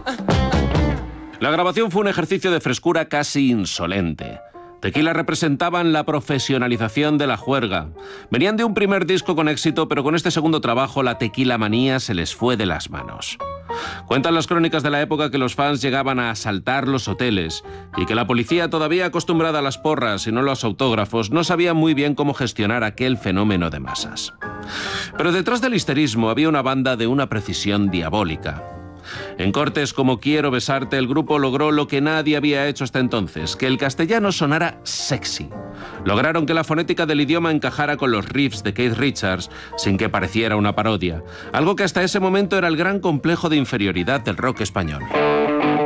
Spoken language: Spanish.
La grabación fue un ejercicio de frescura casi insolente. Tequila representaban la profesionalización de la juerga. Venían de un primer disco con éxito, pero con este segundo trabajo la tequila manía se les fue de las manos. Cuentan las crónicas de la época que los fans llegaban a asaltar los hoteles y que la policía, todavía acostumbrada a las porras y no a los autógrafos, no sabía muy bien cómo gestionar aquel fenómeno de masas. Pero detrás del histerismo había una banda de una precisión diabólica. En cortes como Quiero besarte, el grupo logró lo que nadie había hecho hasta entonces, que el castellano sonara sexy. Lograron que la fonética del idioma encajara con los riffs de Keith Richards sin que pareciera una parodia, algo que hasta ese momento era el gran complejo de inferioridad del rock español.